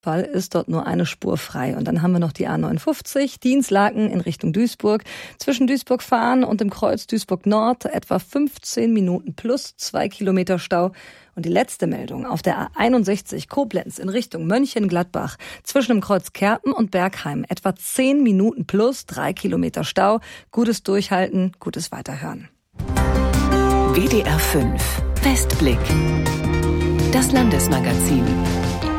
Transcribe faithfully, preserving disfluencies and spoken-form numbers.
Fall ist dort nur eine Spur frei. Und dann haben wir noch die A neunundfünfzig, Dinslaken in Richtung Duisburg. Zwischen Duisburg-Fahn und dem Kreuz Duisburg-Nord etwa fünfzehn Minuten plus zwei Kilometer Stau. Und die letzte Meldung auf der A einundsechzig Koblenz in Richtung Mönchengladbach. Zwischen dem Kreuz Kerpen und Bergheim etwa zehn Minuten plus drei Kilometer Stau. Gutes Durchhalten, gutes Weiterhören. W D R fünf Westblick. Das Landesmagazin.